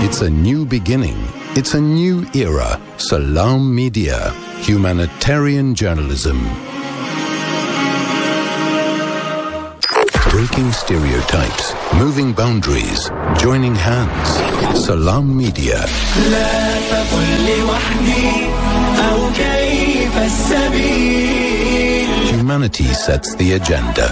It's a new beginning. It's a new era. Salam Media. Humanitarian journalism. Breaking stereotypes. Moving boundaries. Joining hands. Salam Media. Humanity sets the agenda.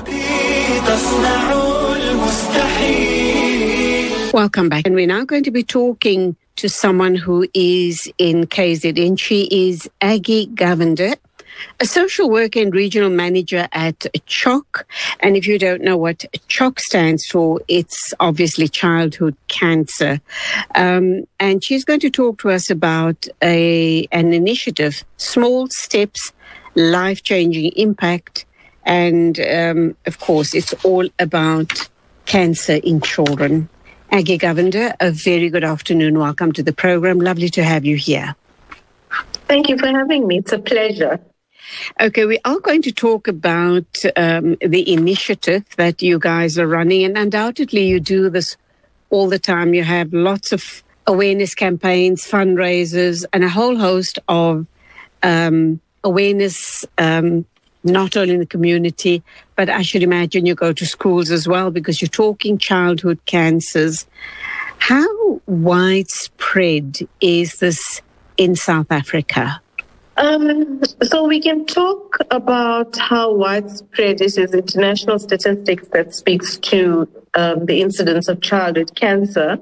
Welcome back. And we're now going to be talking to someone who is in KZN. She is Aggie Govender, a social worker and regional manager at CHOC. And if you don't know what CHOC stands for, it's obviously childhood cancer. And she's going to talk to us about an initiative, Small Steps, Life-Changing Impact. And, of course, it's all about cancer in children. Aggie Govender, a very good afternoon. Welcome to the program. Lovely to have you here. Thank you for having me. It's a pleasure. Okay, we are going to talk about the initiative that you guys are running, and undoubtedly you do this all the time. You have lots of awareness campaigns, fundraisers, and a whole host of awareness, not only in the community, but I should imagine you go to schools as well because you're talking childhood cancers. How widespread is this in South Africa? So we can talk about how widespread it is. International statistics that speaks to the incidence of childhood cancer.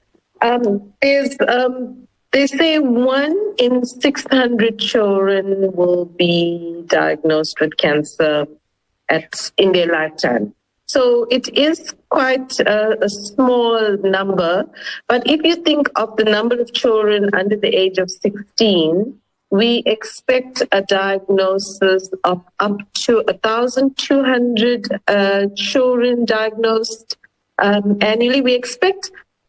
They say 1 in 600 children will be diagnosed with cancer in their lifetime. So it is quite a small number. But if you think of the number of children under the age of 16, we expect a diagnosis of up to 1,200 children diagnosed annually. We expect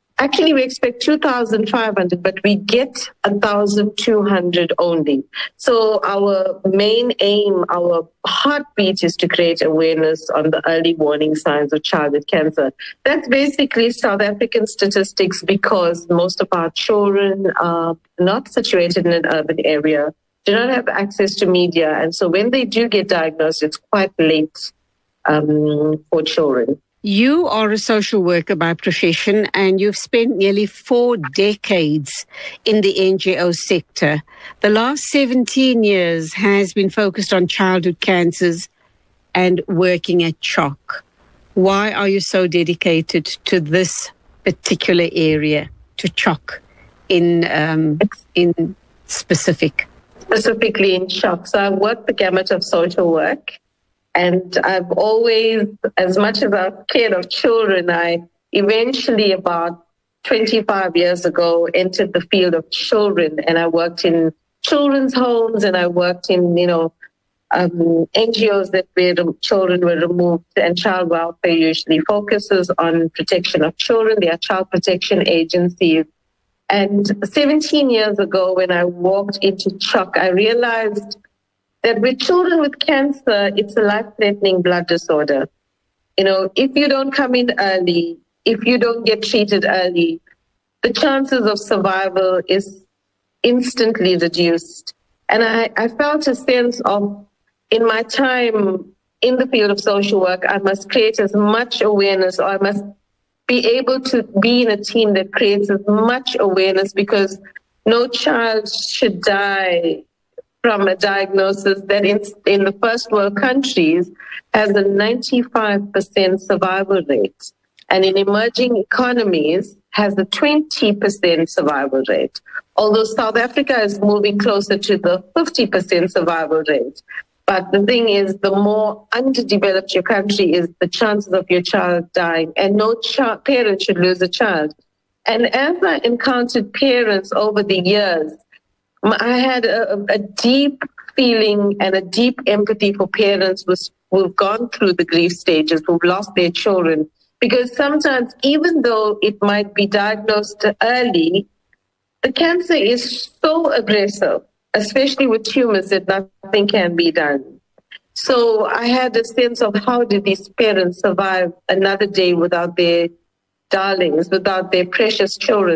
2,500, but we get 1,200 only. So our main aim, our heartbeat is to create awareness on the early warning signs of childhood cancer. That's basically South African statistics because most of our children are not situated in an urban area, do not have access to media. And so when they do get diagnosed, it's quite late for children. You are a social worker by profession and you've spent nearly 4 decades in the NGO sector. The last 17 years has been focused on childhood cancers and working at CHOC. Why are you so dedicated to this particular area, to CHOC in specific? Specifically in CHOC. So I've worked the gamut of social work. And I've always, as much as I've cared of children, I eventually, about 25 years ago, entered the field of children. And I worked in children's homes and I worked in, NGOs where the children were removed. And child welfare usually focuses on protection of children. They are child protection agencies. And 17 years ago, when I walked into CHOC, I realized that with children with cancer, it's a life-threatening blood disorder. If you don't come in early, if you don't get treated early, the chances of survival is instantly reduced. And I felt a sense of, in my time in the field of social work, I must create as much awareness, or I must be able to be in a team that creates as much awareness, because no child should die from a diagnosis that in the first world countries has a 95% survival rate. And in emerging economies has a 20% survival rate. Although South Africa is moving closer to the 50% survival rate. But the thing is, the more underdeveloped your country is, the chances of your child dying, and no parent should lose a child. And as I encountered parents over the years, I had a deep feeling and a deep empathy for parents who've gone through the grief stages, who've lost their children. Because sometimes, even though it might be diagnosed early, the cancer is so aggressive, especially with tumors, that nothing can be done. So I had a sense of, how did these parents survive another day without their darlings, without their precious children?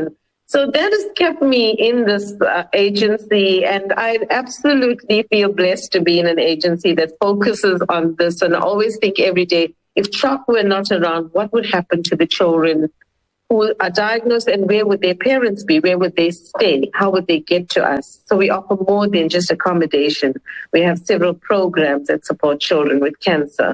So that has kept me in this agency, and I absolutely feel blessed to be in an agency that focuses on this. And I always think every day, if CHOC were not around, what would happen to the children who are diagnosed, and where would their parents be? Where would they stay? How would they get to us? So we offer more than just accommodation. We have several programs that support children with cancer.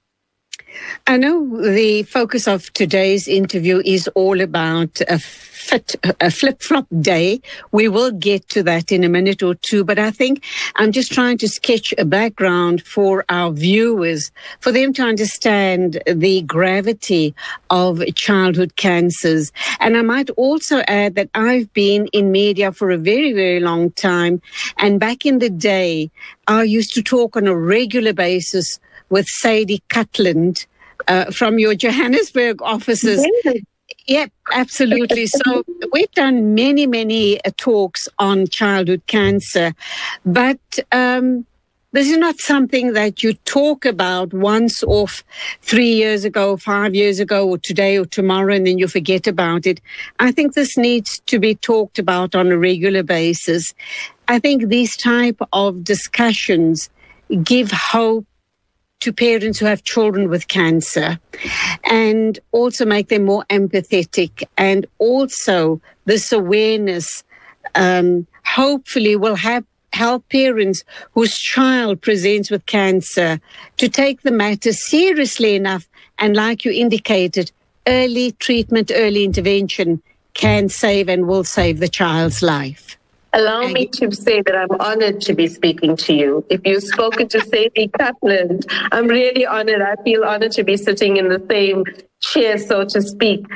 I know the focus of today's interview is all about a flip-flop day. We will get to that in a minute or two, but I think I'm just trying to sketch a background for our viewers, for them to understand the gravity of childhood cancers. And I might also add that I've been in media for a very, very long time. And back in the day, I used to talk on a regular basis with Sadie Cutland from your Johannesburg offices. Yep, absolutely. So we've done many, many talks on childhood cancer, but this is not something that you talk about once off 3 years ago, 5 years ago, or today or tomorrow, and then you forget about it. I think this needs to be talked about on a regular basis. I think these type of discussions give hope to parents who have children with cancer, and also make them more empathetic. And also this awareness hopefully will help parents whose child presents with cancer to take the matter seriously enough. And like you indicated, early treatment, early intervention can save and will save the child's life. Allow me to say that I'm honored to be speaking to you. If you've spoken to Sadie Cutland, I'm really honored. I feel honored to be sitting in the same chair, so to speak,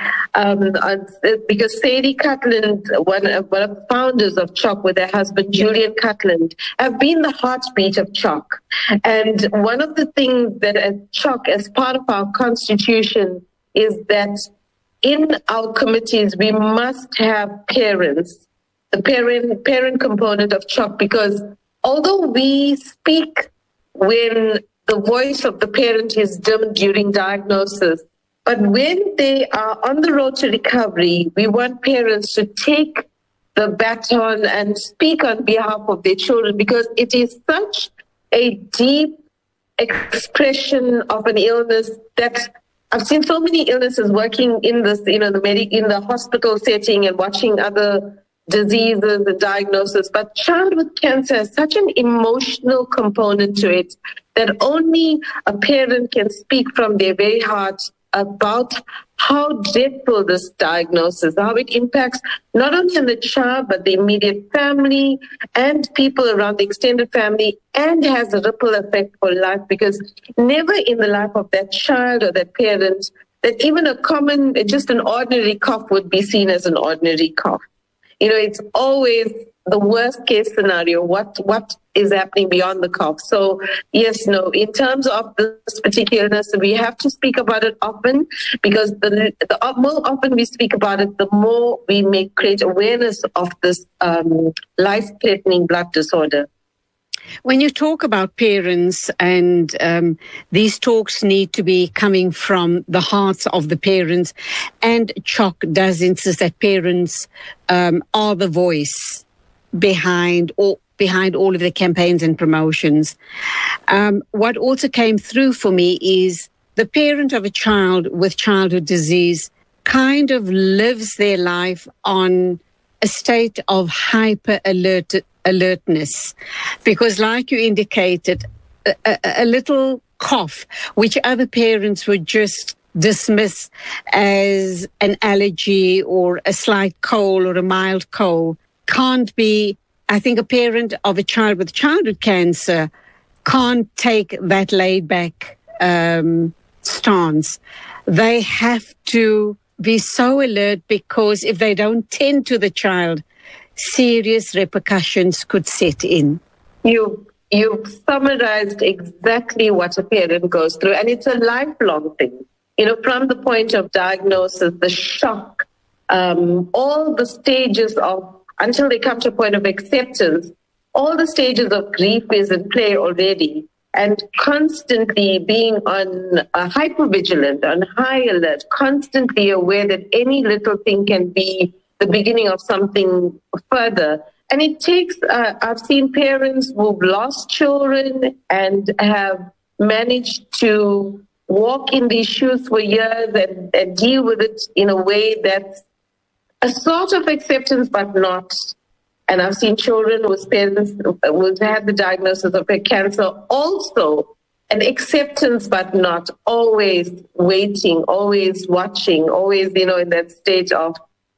because Sadie Cutland, one of the founders of CHOC with her husband, Julian Cutland, have been the heartbeat of CHOC. And one of the things that at CHOC, as part of our constitution, is that in our committees, we must have parents, the parent component of CHOC, because although we speak when the voice of the parent is dimmed during diagnosis, but when they are on the road to recovery, we want parents to take the baton and speak on behalf of their children, because it is such a deep expression of an illness that I've seen so many illnesses working in this, in the hospital setting and watching other diseases and diagnosis, but childhood cancer has such an emotional component to it that only a parent can speak from their very heart about how dreadful this diagnosis, how it impacts not only on the child, but the immediate family and people around the extended family, and has a ripple effect for life, because never in the life of that child or that parent that even just an ordinary cough would be seen as an ordinary cough. It's always the worst case scenario, what is happening beyond the cough. So yes, in terms of this particular illness, we have to speak about it often, because the more often we speak about it, the more we create awareness of this life-threatening blood disorder. When you talk about parents, and these talks need to be coming from the hearts of the parents, and CHOC does insist that parents are the voice behind all of the campaigns and promotions. What also came through for me is the parent of a child with childhood disease kind of lives their life on a state of hyper alertness, because like you indicated, a little cough, which other parents would just dismiss as an allergy or a slight cold or a mild cold, can't be. I think a parent of a child with childhood cancer can't take that laid back stance. They have to be so alert, because if they don't tend to the child, serious repercussions could set in. You've summarized exactly what a parent goes through, and it's a lifelong thing. From the point of diagnosis, the shock, all the stages until they come to a point of acceptance, all the stages of grief is in play already, and constantly being on hypervigilant, on high alert, constantly aware that any little thing can be the beginning of something further. And it takes, I've seen parents who've lost children and have managed to walk in these shoes for years and deal with it in a way that's a sort of acceptance, but not. And I've seen children whose parents who've had the diagnosis of cancer also an acceptance, but not, always waiting, always watching, always, in that state of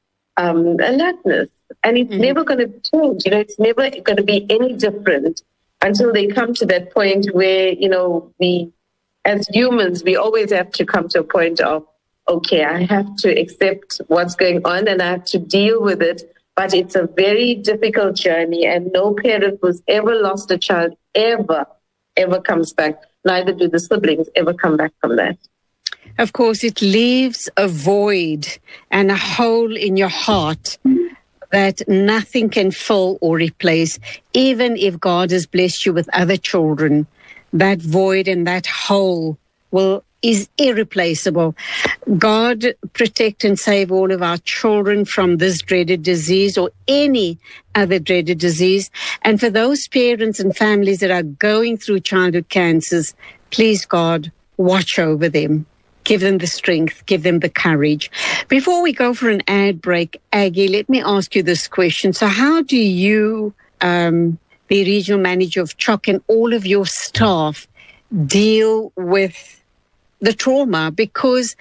alertness. And it's never going to change. It's never going to be any different until they come to that point where, we, as humans, we always have to come to a point of, okay, I have to accept what's going on and I have to deal with it. But it's a very difficult journey, and no parent who's ever lost a child ever comes back. Neither do the siblings ever come back from that. Of course, it leaves a void and a hole in your heart that nothing can fill or replace. Even if God has blessed you with other children, that void and that hole is irreplaceable. God protect and save all of our children from this dreaded disease or any other dreaded disease. And for those parents and families that are going through childhood cancers, please, God, watch over them. Give them the strength, give them the courage. Before we go for an ad break, Aggie, let me ask you this question. So how do you, the regional manager of CHOC, and all of your staff deal with the trauma? Because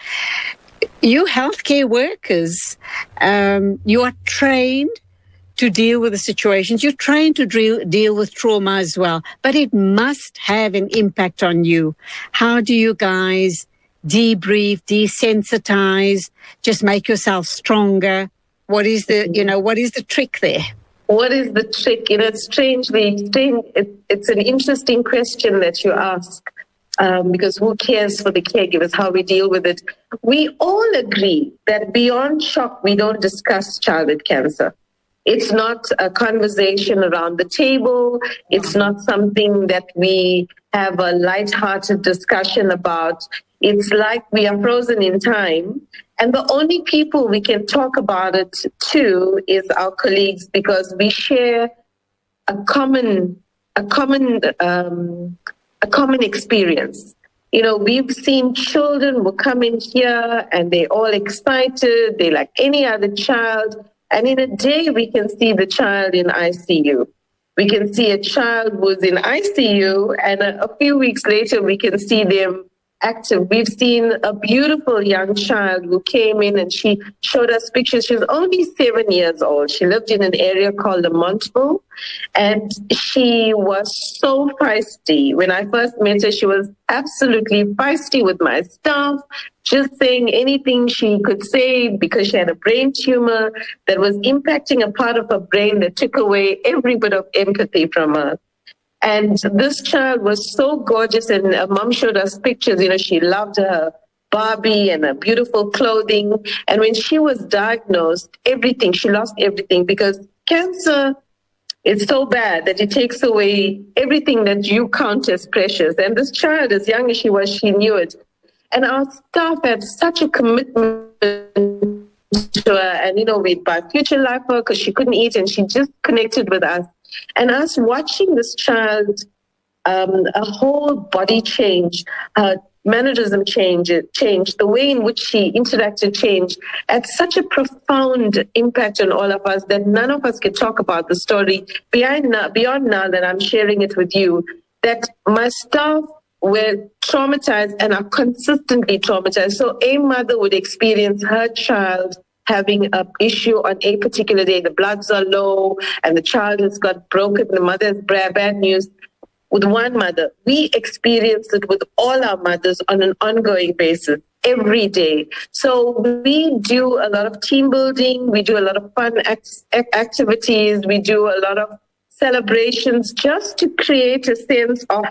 you healthcare workers, you are trained to deal with the situations. You're trained to deal with trauma as well, but it must have an impact on you. How do you guys debrief, desensitize, just make yourself stronger? What is the trick there? What is the trick? It's it's an interesting question that you ask. Because who cares for the caregivers, how we deal with it? We all agree that beyond CHOC, we don't discuss childhood cancer. It's not a conversation around the table. It's not something that we have a lighthearted discussion about. It's like we are frozen in time. And the only people we can talk about it to is our colleagues, because we share a common experience. We've seen children who come in here and they're all excited. They're like any other child. And in a day, we can see the child in ICU. We can see a child who's in ICU, and a few weeks later, we can see them active. We've seen a beautiful young child who came in and she showed us pictures. She was only 7 years old. She lived in an area called Lamontville, and she was so feisty. When I first met her, she was absolutely feisty with my staff, just saying anything she could say because she had a brain tumor that was impacting a part of her brain that took away every bit of empathy from her. And this child was so gorgeous, and mom showed us pictures. She loved her Barbie and her beautiful clothing. And when she was diagnosed, she lost everything, because cancer is so bad that it takes away everything that you count as precious. And this child, as young as she was, she knew it. And our staff had such a commitment to her. And, we'd buy Future Life for her because she couldn't eat, and she just connected with us. And us watching this child, a whole body change, mannerism change, the way in which she interacted changed, had such a profound impact on all of us that none of us could talk about the story beyond now that I'm sharing it with you, that my staff were traumatized and are consistently traumatized. So a mother would experience her child having an issue on a particular day, the bloods are low and the child has got broken, the mother has bad news. With one mother, we experience it with all our mothers on an ongoing basis, every day. So we do a lot of team building, we do a lot of fun activities, we do a lot of celebrations just to create a sense of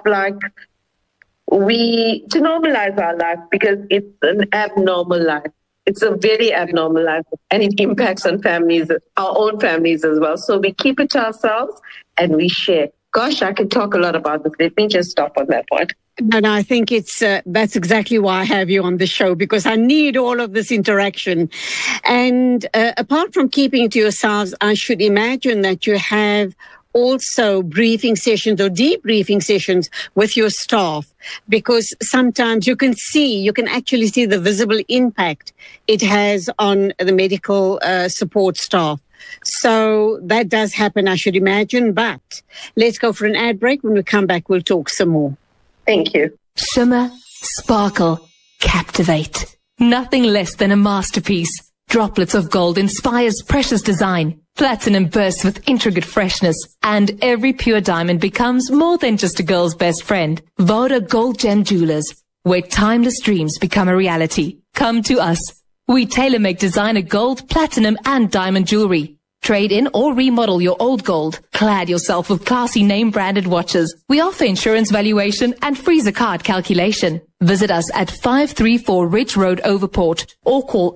to normalize our life, because it's an abnormal life. It's a very abnormal life, and it impacts on families, our own families as well. So we keep it to ourselves and we share. Gosh, I could talk a lot about this. Let me just stop on that point. No, I think that's exactly why I have you on the show, because I need all of this interaction. And apart from keeping it to yourselves, I should imagine that you have also briefing sessions or debriefing sessions with your staff, because sometimes you can actually see the visible impact it has on the medical support staff. So that does happen, I should imagine. But let's go for an ad break. When we come back, we'll talk some more. Thank you. Shimmer, sparkle, captivate. Nothing less than a masterpiece. Droplets of gold inspires precious design. Platinum bursts with intricate freshness. And every pure diamond becomes more than just a girl's best friend. Voda Gold Gem Jewelers, where timeless dreams become a reality. Come to us. We tailor-make designer gold, platinum and diamond jewelry. Trade in or remodel your old gold. Clad yourself with classy name-branded watches. We offer insurance valuation and freezer card calculation. Visit us at 534 Ridge Road, Overport, or call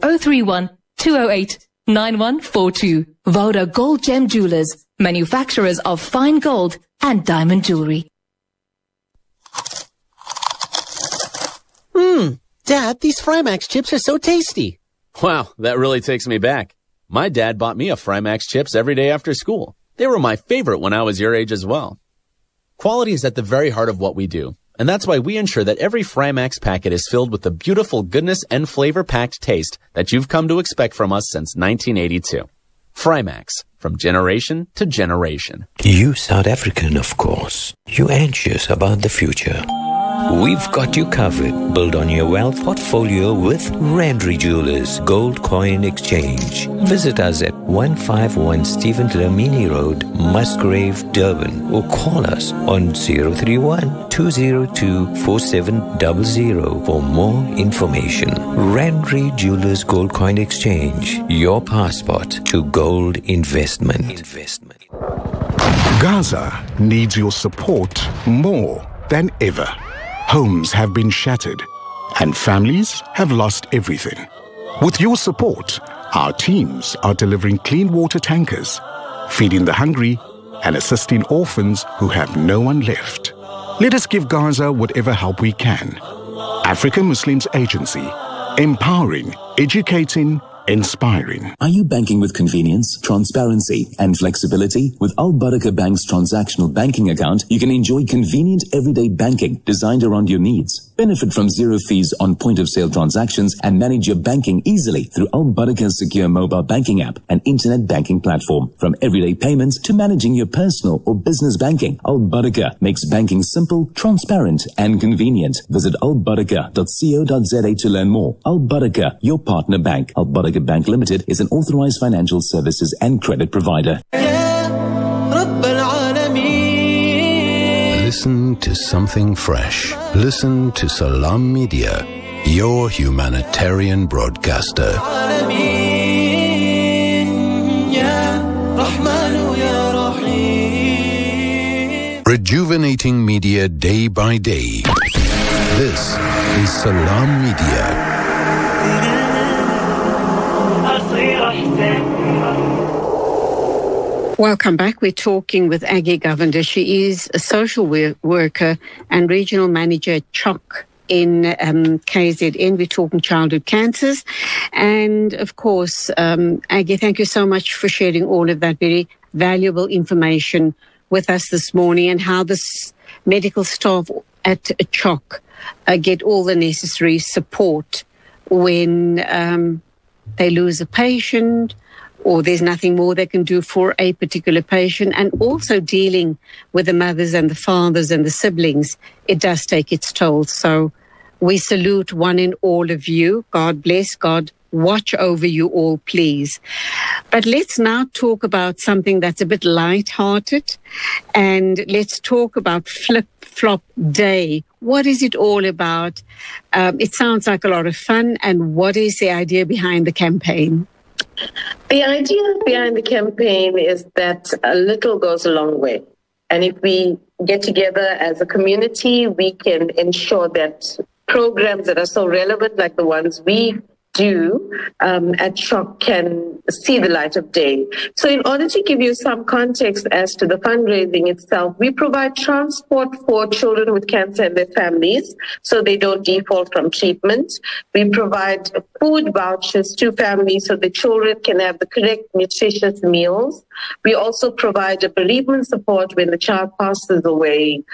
031-208-9142. Voda Gold Gem Jewelers, manufacturers of fine gold and diamond jewelry. Dad, these Frymax chips are so tasty. Wow, that really takes me back. My dad bought me a Frymax chips every day after school. They were my favorite when I was your age as well. Quality is at the very heart of what we do, and that's why we ensure that every Frymax packet is filled with the beautiful goodness and flavor-packed taste that you've come to expect from us since 1982. Frymax, from generation to generation. You South African, of course. You anxious about the future. We've got you covered. Build on your wealth portfolio with Randry Jewelers Gold Coin Exchange. Visit us at 151 Stephen Dlamini Road, Musgrave, Durban, or call us on 031-202-4700 for more information. Randry Jewelers Gold Coin Exchange, your passport to gold investment. Gaza needs your support more than ever. Homes have been shattered and families have lost everything. With your support, our teams are delivering clean water tankers, feeding the hungry and assisting orphans who have no one left. Let us give Gaza whatever help we can. African Muslims Agency, empowering, educating, inspiring. Are you banking with convenience, transparency, and flexibility? With Al Barakah Bank's transactional banking account, you can enjoy convenient everyday banking designed around your needs. Benefit from zero fees on point-of-sale transactions and manage your banking easily through Al Barakah's secure mobile banking app and internet banking platform. From everyday payments to managing your personal or business banking, Al Barakah makes banking simple, transparent, and convenient. Visit albarakah.co.za to learn more. Al Barakah, your partner bank. Al Barakah Bank Limited is an authorized financial services and credit provider. Listen to something fresh. Listen to Salam Media, your humanitarian broadcaster. Rejuvenating media day by day. This is Salam Media. Welcome back. We're talking with Aggie Govender. She is a social worker and regional manager at CHOC in KZN. We're talking childhood cancers. And of course, Aggie, thank you so much for sharing all of that very valuable information with us this morning, and how this medical staff at CHOC get all the necessary support when they lose a patient, or there's nothing more they can do for a particular patient, and also dealing with the mothers and the fathers and the siblings. It does take its toll. So we salute one and all of you. God bless. God watch over you all, please. But let's now talk about something that's a bit light-hearted, and let's talk about Flip-Flop Day. What is it all about? It sounds like a lot of fun. And what is the idea behind the campaign? The idea behind the campaign is that a little goes a long way. And if we get together as a community, we can ensure that programs that are so relevant, like the ones we do at CHOC can see the light of day. So in order to give you some context as to the fundraising itself, we provide transport for children with cancer and their families so they don't default from treatment. We provide food vouchers to families so the children can have the correct nutritious meals. We also provide a bereavement support when the child passes away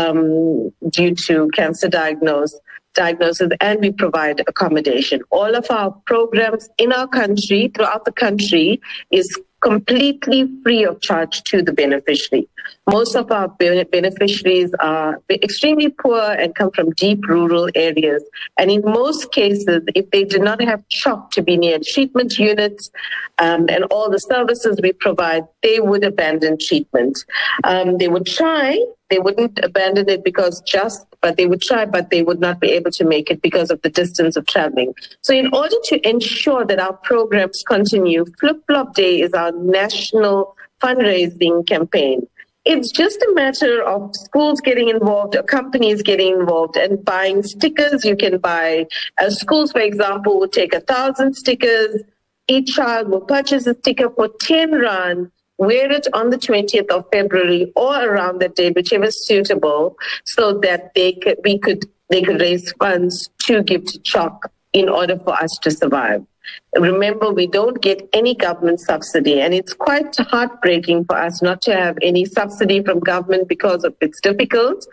due to cancer diagnosis, and we provide accommodation. All of our programs in our country, throughout the country, is completely free of charge to the beneficiary. Most of our beneficiaries are extremely poor and come from deep rural areas. And in most cases, if they do not have CHOC to be near treatment units and all the services we provide, they would abandon treatment. They would try. They wouldn't abandon it but they would try, but they would not be able to make it because of the distance of traveling. So in order to ensure that our programs continue, Flip Flop Day is our national fundraising campaign. It's just a matter of schools getting involved, or companies getting involved and buying stickers. You can buy, schools, for example, will take 1,000 stickers. Each child will purchase a sticker for 10 Rand, wear it on the 20th of February or around that day, whichever is suitable, so that they could raise funds to give to CHOC in order for us to survive. Remember, we don't get any government subsidy, and it's quite heartbreaking for us not to have any subsidy from government because of it's difficult.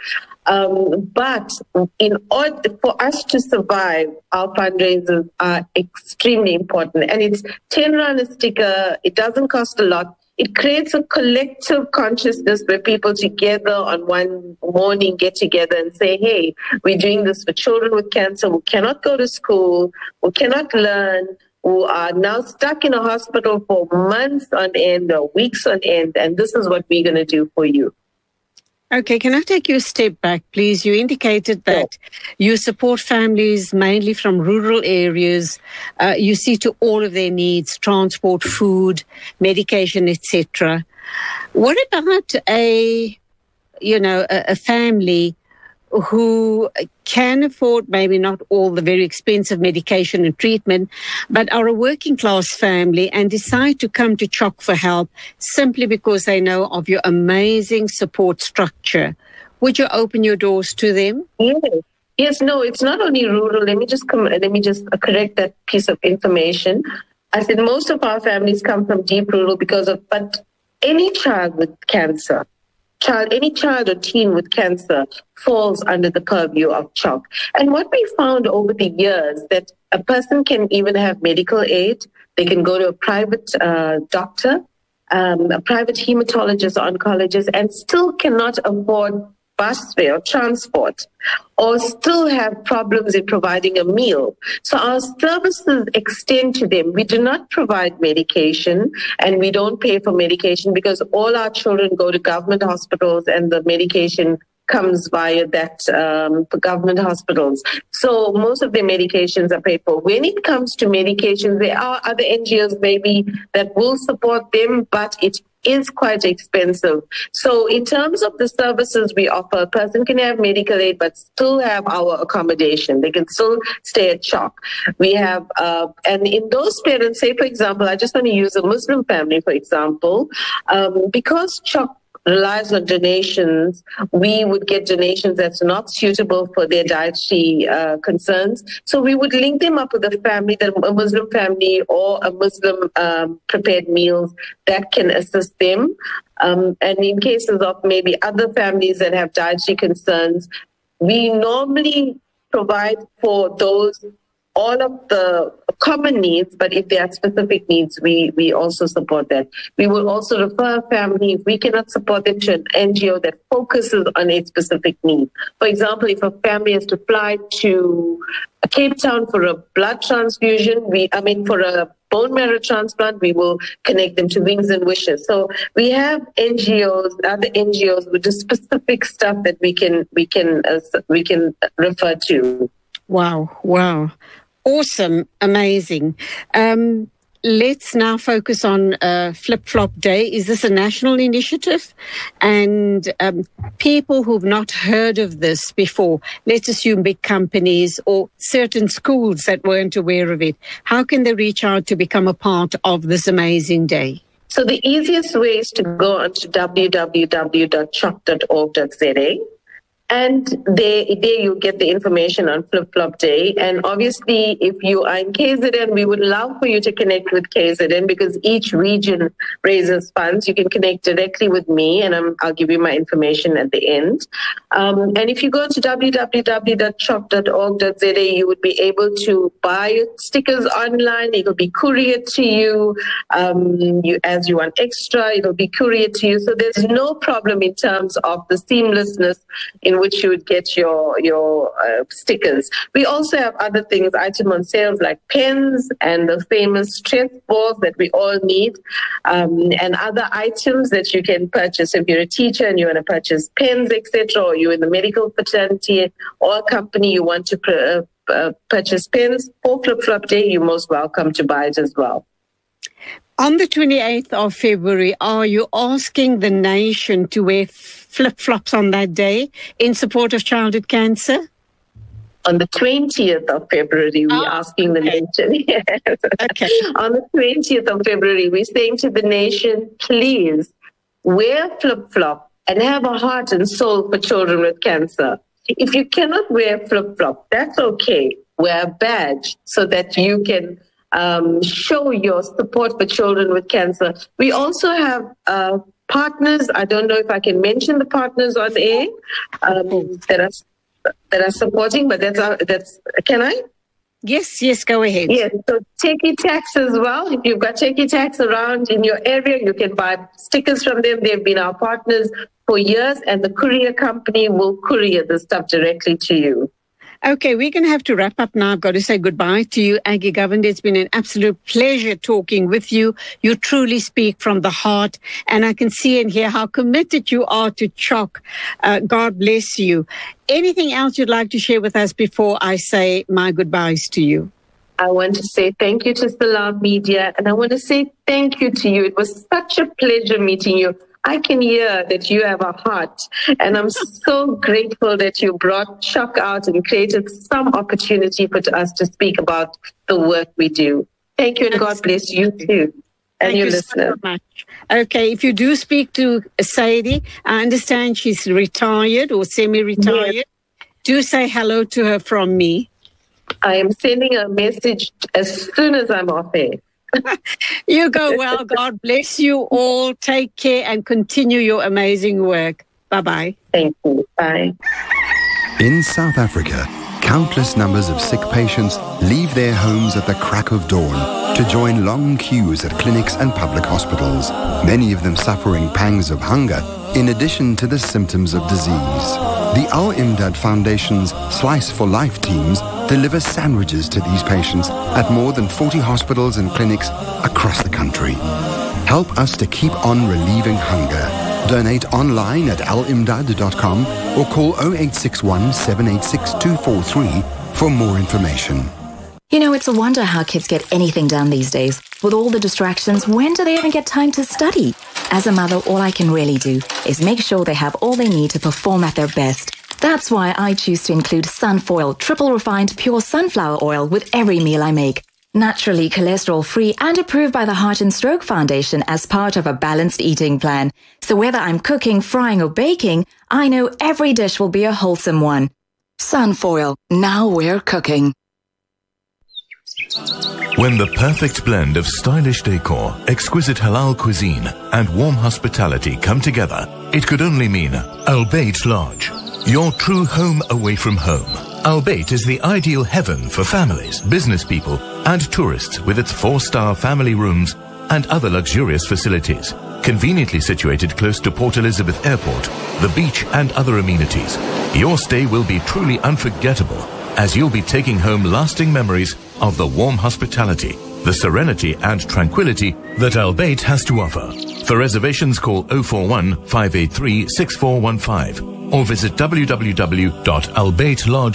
But in order for us to survive, our fundraisers are extremely important. And it's 10 Rand a sticker. It doesn't cost a lot. It creates a collective consciousness where people together on one morning get together and say, hey, we're doing this for children with cancer who cannot go to school, who cannot learn, who are now stuck in a hospital for months on end or weeks on end, and this is what we're going to do for you. Okay, can I take you a step back, please? You indicated that you support families mainly from rural areas. You see to all of their needs, transport, food, medication, etc. What about a family who can afford maybe not all the very expensive medication and treatment, but are a working class family and decide to come to CHOC for help simply because they know of your amazing support structure? Would you open your doors to them? Yes, no, it's not only rural. Let me just correct that piece of information. I said most of our families come from deep rural but any child with cancer, any child or teen with cancer falls under the purview of CHOC. And what we found over the years, that a person can even have medical aid. They can go to a private doctor, a private hematologist or oncologist, and still cannot afford bus fare or transport, or still have problems in providing a meal. So our services extend to them. We do not provide medication, and we don't pay for medication because all our children go to government hospitals and the medication comes via that government hospitals. So most of their medications are paid for. When it comes to medications, there are other NGOs maybe that will support them, but it is quite expensive. So in terms of the services we offer, a person can have medical aid but still have our accommodation. They can still stay at CHOC. We have, and in those parents, say for example, I just want to use a Muslim family for example, because CHOC relies on donations, we would get donations that's not suitable for their dietary concerns. So we would link them up with a family, a Muslim family or a Muslim prepared meals that can assist them. And in cases of maybe other families that have dietary concerns, we normally provide for those all of the common needs, but if there are specific needs, we also support that. We will also refer a family, if we cannot support them, to an NGO that focuses on a specific need. For example, if a family has to fly to Cape Town for a blood transfusion, for a bone marrow transplant, we will connect them to Wings and Wishes. So we have NGOs, other NGOs with the specific stuff that we can refer to. Wow. Awesome. Amazing. let's now focus on Flip-Flop Day. Is this a national initiative? And people who've not heard of this before, let's assume big companies or certain schools that weren't aware of it, how can they reach out to become a part of this amazing day? So the easiest way is to go onto www.choc.org.za. And there you'll get the information on Flip-Flop Day. And obviously, if you are in KZN, we would love for you to connect with KZN because each region raises funds. You can connect directly with me, and I'll give you my information at the end. And if you go to www.choc.org.za, you would be able to buy stickers online. It'll be couriered to you. As you want extra, it'll be couriered to you. So there's no problem in terms of the seamlessness in which you would get your stickers. We also have other things, item on sales like pens and the famous stress balls that we all need, and other items that you can purchase. If you're a teacher and you want to purchase pens, etc., or you're in the medical fraternity or a company you want to purchase pens for Flip-Flop Day, you're most welcome to buy it as well. On the 28th of February, are you asking the nation to wear flip-flops on that day in support of childhood cancer? On the 20th of February, we're asking the nation. Yes. Okay. On the 20th of February, we're saying to the nation, please wear flip-flop and have a heart and soul for children with cancer. If you cannot wear flip-flop, that's okay. Wear a badge so that you can show your support for children with cancer. We also have partners. I don't know if I can mention the partners on air that are supporting, but that's can I? Yes, go ahead. Yes, so Techie Tax as well. If you've got Techie Tax around in your area, you can buy stickers from them. They've been our partners for years, and the courier company will courier the stuff directly to you. Okay, we're going to have to wrap up now. I've got to say goodbye to you, Aggie Govender. It's been an absolute pleasure talking with you. You truly speak from the heart, and I can see and hear how committed you are to CHOC. God bless you. Anything else you'd like to share with us before I say my goodbyes to you? I want to say thank you to Salam Media, and I want to say thank you to you. It was such a pleasure meeting you. I can hear that you have a heart, and I'm so grateful that you brought CHOC out and created some opportunity for us to speak about the work we do. Thank you, and God bless you too, and your listeners. So much. Okay, if you do speak to Sadie, I understand she's retired or semi-retired. Yes. Do say hello to her from me. I am sending a message as soon as I'm off air. You go well. God bless you all. Take care and continue your amazing work. Bye-bye. Thank you. Bye. In South Africa, countless numbers of sick patients leave their homes at the crack of dawn to join long queues at clinics and public hospitals, many of them suffering pangs of hunger in addition to the symptoms of disease. The Al Imdad Foundation's Slice for Life teams deliver sandwiches to these patients at more than 40 hospitals and clinics across the country. Help us to keep on relieving hunger. Donate online at alimdad.com or call 0861 786 243 for more information. You know, it's a wonder how kids get anything done these days. With all the distractions, when do they even get time to study? As a mother, all I can really do is make sure they have all they need to perform at their best. That's why I choose to include Sunfoil, triple refined pure sunflower oil with every meal I make. Naturally cholesterol-free and approved by the Heart and Stroke Foundation as part of a balanced eating plan. So whether I'm cooking, frying or baking, I know every dish will be a wholesome one. Sunfoil, now we're cooking. When the perfect blend of stylish decor, exquisite halal cuisine and warm hospitality come together, it could only mean Al Bayt Lodge, your true home away from home. Al Bayt is the ideal heaven for families, business people and tourists with its 4-star family rooms and other luxurious facilities. Conveniently situated close to Port Elizabeth Airport, the beach and other amenities, your stay will be truly unforgettable as you'll be taking home lasting memories of the warm hospitality, the serenity and tranquility that Al Bayt has to offer. For reservations, call 041 583 6415 or visit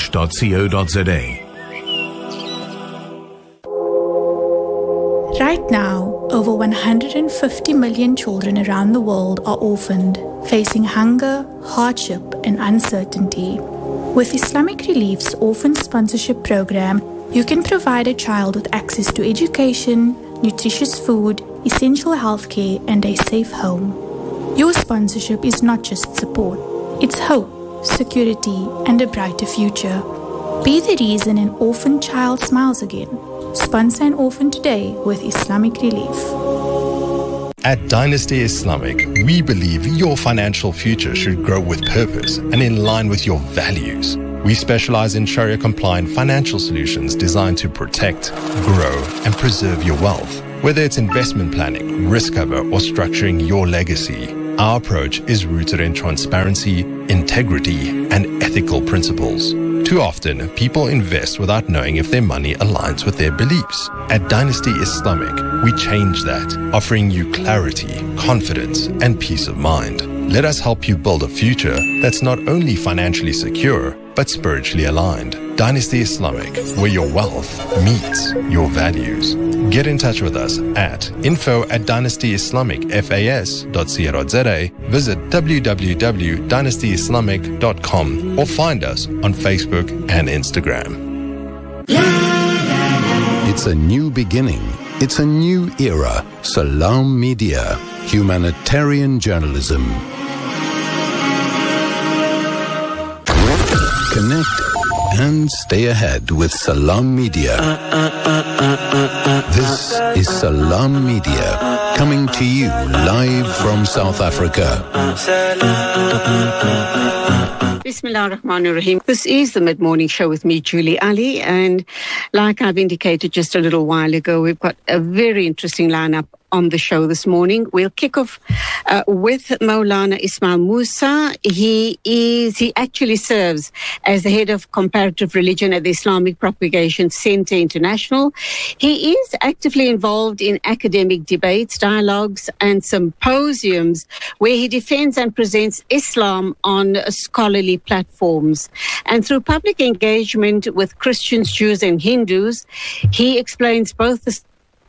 www.albaytlodge.co.za. Right now, over 150 million children around the world are orphaned, facing hunger, hardship, and uncertainty. With Islamic Relief's Orphan Sponsorship Program, you can provide a child with access to education, nutritious food, essential healthcare, and a safe home. Your sponsorship is not just support, it's hope, security, and a brighter future. Be the reason an orphan child smiles again. Sponsor an orphan today with Islamic Relief. At Dynasty Islamic, we believe your financial future should grow with purpose and in line with your values. We specialize in Sharia-compliant financial solutions designed to protect, grow, and preserve your wealth. Whether it's investment planning, risk cover, or structuring your legacy, our approach is rooted in transparency, integrity, and ethical principles. Too often, people invest without knowing if their money aligns with their beliefs. At Dynasty Islamic, we change that, offering you clarity, confidence, and peace of mind. Let us help you build a future that's not only financially secure, but spiritually aligned. Dynasty Islamic, where your wealth meets your values. Get in touch with us at info@dynastyislamicfas.co.za, visit www.dynastyislamic.com, or find us on Facebook and Instagram. It's a new beginning. It's a new era. Salam Media, humanitarian journalism. Connect and stay ahead with Salam Media. This is Salam Media, coming to you live from South Africa. Bismillah ar-Rahman ar-Rahim. This is the Mid-Morning Show with me, Julie Ali, and like I've indicated just a little while ago, we've got a very interesting lineup on the show this morning. We'll kick off with Maulana Ismail Musa. He actually serves as the head of comparative religion at the Islamic Propagation Center International. He is actively involved in academic debates, dialogues, and symposiums where he defends and presents Islam on scholarly platforms. And through public engagement with Christians, Jews, and Hindus, he explains both the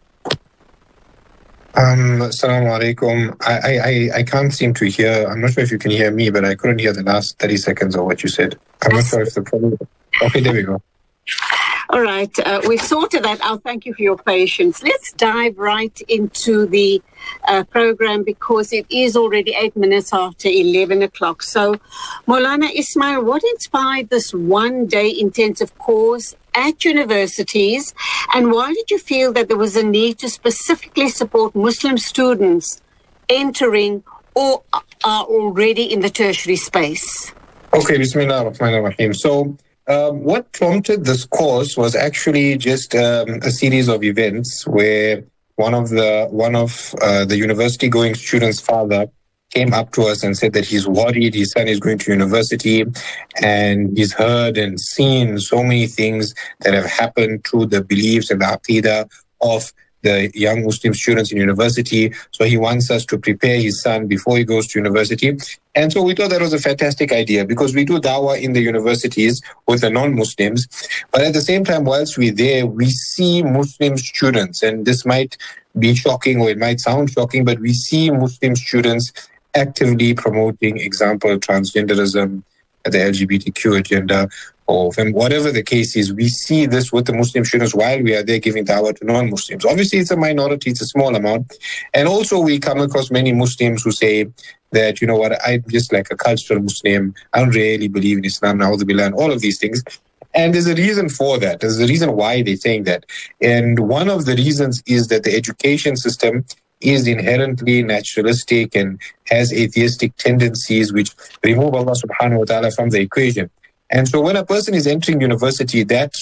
Assalamu alaikum. I can't seem to hear. I'm not sure if you can hear me, but I couldn't hear the last 30 seconds of what you said. I'm not sure if the problem... Okay, there we go. All right. We've sorted that out. Thank you for your patience. Let's dive right into the program because it is already 8 minutes after 11 o'clock. So, Maulana Ismail, what inspired this one-day intensive course at universities, and why did you feel that there was a need to specifically support Muslim students entering or are already in the tertiary space? Okay, Bismillah ar-Rahman ar-Rahim. So, what prompted this course was actually just a series of events where one of the university-going student's father came up to us and said that he's worried his son is going to university and he's heard and seen so many things that have happened to the beliefs and the aqidah of the young Muslim students in university. So he wants us to prepare his son before he goes to university. And so we thought that was a fantastic idea because we do dawah in the universities with the non-Muslims. But at the same time, whilst we're there, we see Muslim students, and this might be shocking or it might sound shocking, but we see Muslim students actively promoting, example, transgenderism, the LGBTQ agenda, or whatever the case is. We see this with the Muslim students while we are there giving dawah to non-Muslims. Obviously, it's a minority, it's a small amount. And also we come across many Muslims who say that, you know what, I'm just like a cultural Muslim. I don't really believe in Islam, na'udhu billah, and all of these things. And there's a reason for that. There's a reason why they're saying that. And one of the reasons is that the education system is inherently naturalistic and has atheistic tendencies which remove Allah subhanahu wa ta'ala from the equation. And so when a person is entering university,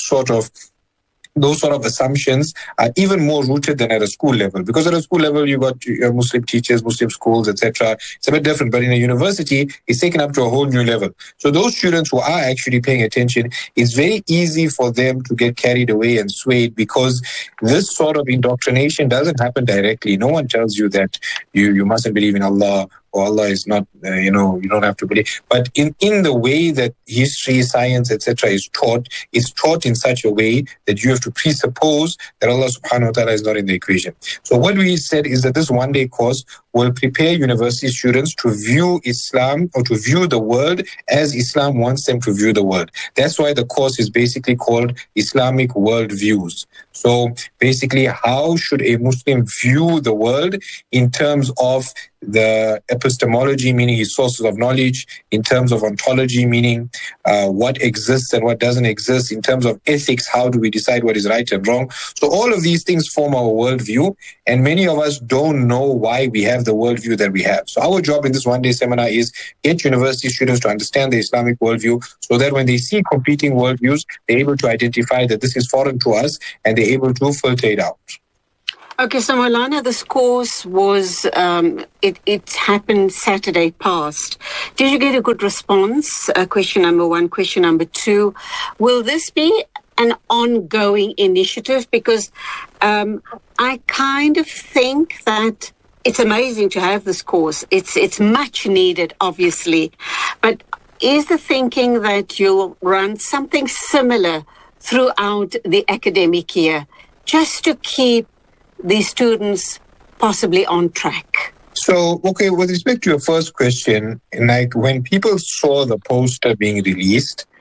those sort of assumptions are even more rooted than at a school level. Because at a school level, you got your Muslim teachers, Muslim schools, etc. It's a bit different. But in a university, it's taken up to a whole new level. So those students who are actually paying attention, it's very easy for them to get carried away and swayed because this sort of indoctrination doesn't happen directly. No one tells you that you mustn't believe in Allah or Allah is not, you don't have to believe. But in the way that history, science, etc. is taught, it's taught in such a way that you have to presuppose that Allah subhanahu wa ta'ala is not in the equation. So what we said is that this one-day course will prepare university students to view Islam or to view the world as Islam wants them to view the world. That's why the course is basically called Islamic Worldviews. So basically, how should a Muslim view the world in terms of the epistemology, meaning his sources of knowledge, in terms of ontology, meaning what exists and what doesn't exist, in terms of ethics, how do we decide what is right and wrong. So all of these things form our worldview, and many of us don't know why we have the worldview that we have. So our job in this one-day seminar is get university students to understand the Islamic worldview so that when they see competing worldviews, they're able to identify that this is foreign to us and they're able to filter it out. Okay, so Maulana, this course was, it happened Saturday past. Did you get a good response? Question number one. Question number two, will this be an ongoing initiative? Because I kind of think that it's amazing to have this course. It's much needed, obviously. But is the thinking that you'll run something similar throughout the academic year, just to keep these students possibly on track? So, okay, with respect to your first question, like when people saw the poster being released,